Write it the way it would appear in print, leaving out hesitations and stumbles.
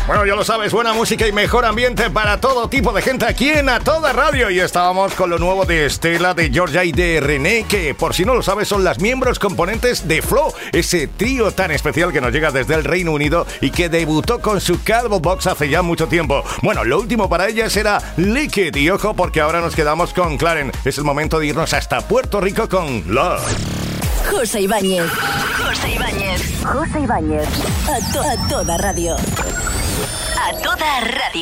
Bueno, ya lo sabes, buena música y mejor ambiente para todo tipo de gente aquí en A Toda Radio. Y estábamos con lo nuevo de Estela, de Georgia y de René, que por si no lo sabes son las miembros componentes de Flow, ese trío tan especial que nos llega desde el Reino Unido y que debutó con su Cardboard Box hace ya mucho tiempo. Bueno, lo último para ellas era Liquid. Y ojo, porque ahora nos quedamos con Clarence. Es el momento de irnos hasta Puerto Rico con Love. José Ibáñez. José Ibáñez. José Ibáñez. A toda radio. A toda radio.